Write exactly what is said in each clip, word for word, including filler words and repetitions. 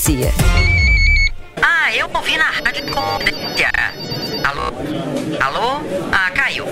Ah, eu ouvi na rádio Confidência. Alô? Alô? Ah, caiu.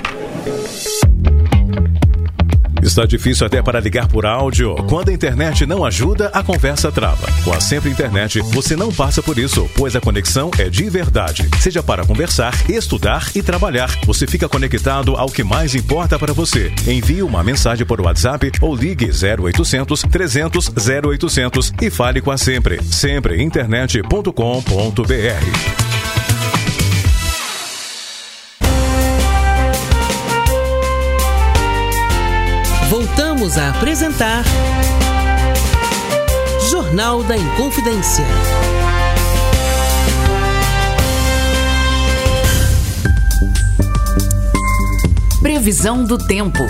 Está difícil até para ligar por áudio? Quando a internet não ajuda, a conversa trava. Com a Sempre Internet, você não passa por isso, pois a conexão é de verdade. Seja para conversar, estudar e trabalhar, você fica conectado ao que mais importa para você. Envie uma mensagem por WhatsApp ou ligue zero oitocentos, trezentos, zero oitocentos e fale com a Sempre. sempre internet ponto com ponto b r. Voltamos a apresentar Jornal da Inconfidência. Previsão do tempo.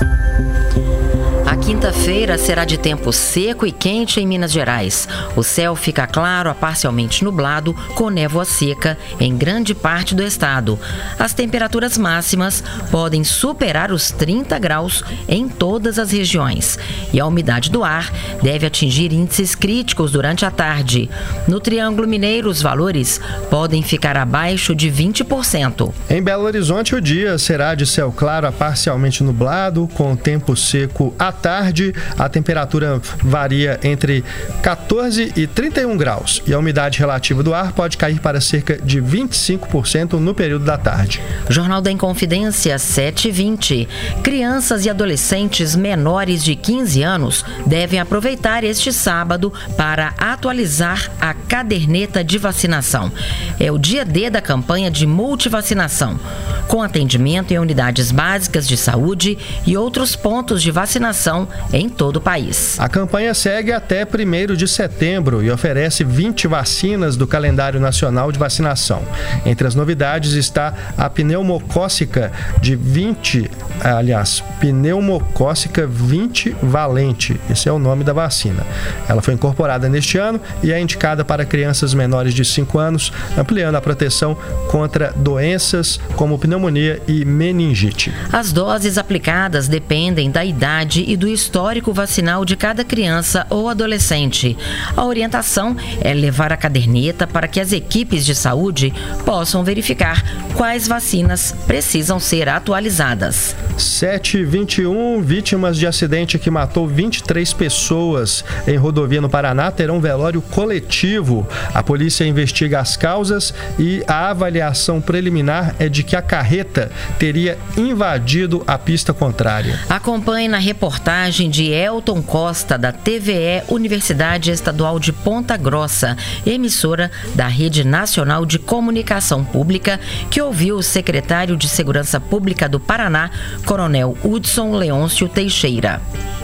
A quinta-feira será de tempo seco e quente em Minas Gerais. O céu fica claro a parcialmente nublado, com névoa seca em grande parte do estado. As temperaturas máximas podem superar os trinta graus em todas as regiões. E a umidade do ar deve atingir índices críticos durante a tarde. No Triângulo Mineiro, os valores podem ficar abaixo de vinte por cento. Em Belo Horizonte, o dia será de céu claro a parcialmente nublado, com tempo seco à tarde. A temperatura varia entre quatorze e trinta e um graus e a umidade relativa do ar pode cair para cerca de vinte e cinco por cento no período da tarde. Jornal da Inconfidência, sete e vinte. Crianças e adolescentes menores de quinze anos devem aproveitar este sábado para atualizar a caderneta de vacinação. É o dia D da campanha de multivacinação, com atendimento em unidades básicas de saúde e outros pontos de vacinação em todo o país. A campanha segue até primeiro de setembro e oferece vinte vacinas do calendário nacional de vacinação. Entre as novidades está a pneumocócica de vinte, aliás, pneumocócica vinte valente. Esse é o nome da vacina. Ela foi incorporada neste ano e é indicada para crianças menores de cinco anos, ampliando a proteção contra doenças como pneumonia e meningite. As doses aplicadas dependem da idade e do histórico vacinal de cada criança ou adolescente. A orientação é levar a caderneta para que as equipes de saúde possam verificar quais vacinas precisam ser atualizadas. sete e vinte e um, vítimas de acidente que matou vinte e três pessoas em rodovia no Paraná terão velório coletivo. A polícia investiga as causas e a avaliação preliminar é de que a carreta teria invadido a pista contrária. Acompanhe na reportagem de Elton Costa, da T V E Universidade Estadual de Ponta Grossa, emissora da Rede Nacional de Comunicação Pública, que ouviu o secretário de Segurança Pública do Paraná, Coronel Hudson Leôncio Teixeira.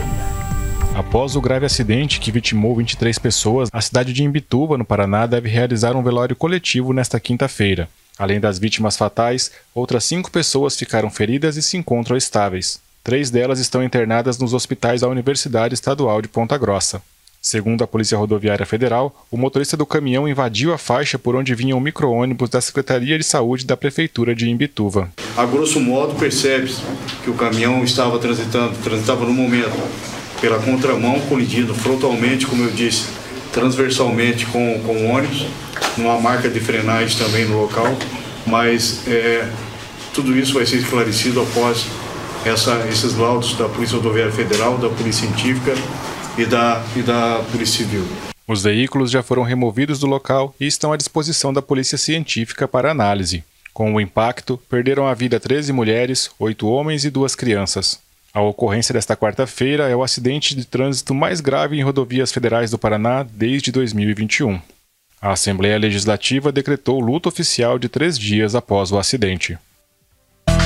Após o grave acidente que vitimou vinte e três pessoas, a cidade de Imbituva, no Paraná, deve realizar um velório coletivo nesta quinta-feira. Além das vítimas fatais, outras cinco pessoas ficaram feridas e se encontram estáveis. Três delas estão internadas nos hospitais da Universidade Estadual de Ponta Grossa. Segundo a Polícia Rodoviária Federal, o motorista do caminhão invadiu a faixa por onde vinha um micro-ônibus da Secretaria de Saúde da Prefeitura de Imbituva. A grosso modo, percebe-se que o caminhão estava transitando, transitava no momento pela contramão, colidindo frontalmente, como eu disse, transversalmente com, com o ônibus, numa marca de frenagem também no local, mas é, tudo isso vai ser esclarecido após essa, esses laudos da Polícia Rodoviária Federal, da Polícia Científica e da, e da Polícia Civil. Os veículos já foram removidos do local e estão à disposição da Polícia Científica para análise. Com o impacto, perderam a vida treze mulheres, oito homens e duas crianças. A ocorrência desta quarta-feira é o acidente de trânsito mais grave em rodovias federais do Paraná desde dois mil e vinte e um. A Assembleia Legislativa decretou luto oficial de três dias após o acidente.